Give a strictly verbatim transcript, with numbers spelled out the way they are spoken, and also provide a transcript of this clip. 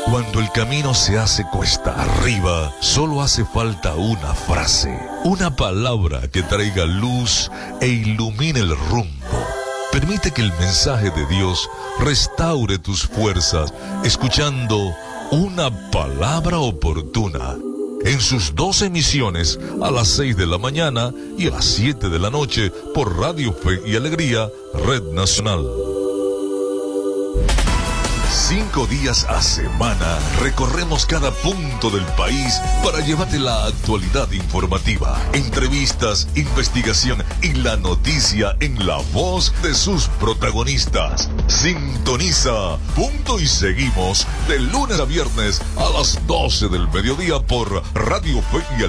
Cuando el camino se hace cuesta arriba, solo hace falta una frase, una palabra que traiga luz e ilumine el rumbo. Permite que el mensaje de Dios restaure tus fuerzas, escuchando una palabra oportuna. En sus dos emisiones, a las seis de la mañana y a las siete de la noche, por Radio Fe y Alegría, Red Nacional. Cinco días a semana recorremos cada punto del país para llevarte la actualidad informativa, entrevistas, investigación y la noticia en la voz de sus protagonistas. Sintoniza Punto y Seguimos de lunes a viernes a las doce del mediodía por Radio Fe y